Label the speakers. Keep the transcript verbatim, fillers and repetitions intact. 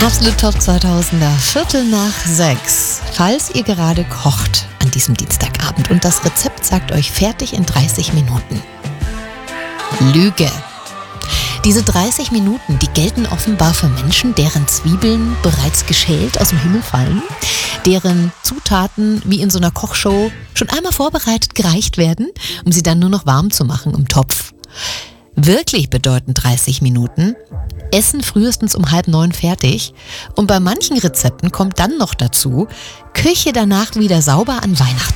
Speaker 1: Absolut Top zweitausender, Viertel nach sechs. Falls ihr gerade kocht an diesem Dienstagabend und das Rezept sagt euch fertig in dreißig Minuten. Lüge. Diese dreißig Minuten, die gelten offenbar für Menschen, deren Zwiebeln bereits geschält aus dem Himmel fallen, deren Zutaten wie in so einer Kochshow schon einmal vorbereitet gereicht werden, um sie dann nur noch warm zu machen im Topf. Wirklich bedeuten dreißig Minuten Essen frühestens um halb neun fertig und bei manchen Rezepten kommt dann noch dazu, Küche danach wieder sauber an Weihnachten.